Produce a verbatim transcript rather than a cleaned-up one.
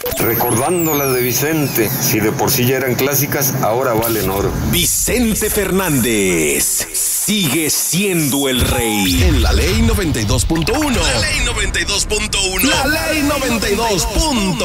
recordando las de Vicente. Si de por sí ya eran clásicas, ahora valen oro. Vicente Fernández sigue siendo el rey. En la ley noventa y dos punto uno. La ley noventa y dos punto uno. La ley noventa y dos punto uno.